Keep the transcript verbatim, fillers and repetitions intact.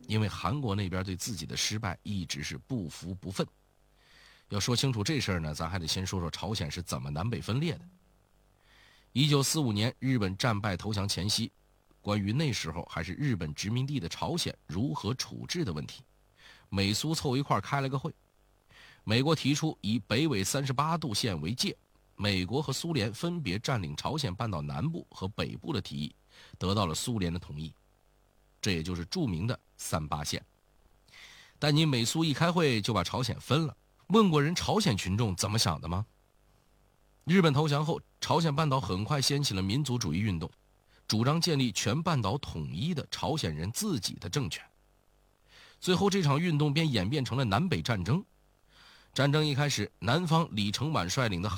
因为韩国那边对自己的失败一直是不服不忿。要说清楚这事儿呢，咱还得先说说朝鲜是怎么南北分裂的。一九四五年日本战败投降前夕，关于那时候还是日本殖民地的朝鲜如何处置的问题，美苏凑一块开了个会。美国提出以北纬三十八度线为界，美国和苏联分别占领朝鲜半岛南部和北部的提议得到了苏联的同意，这也就是著名的三八线。但你美苏一开会就把朝鲜分了，问过人朝鲜群众怎么想的吗？日本投降后，朝鲜半岛很快掀起了民族主义运动，主张建立全半岛统一的朝鲜人自己的政权。最后这场运动便演变成了南北战争。战争一开始，南方李承晚率领的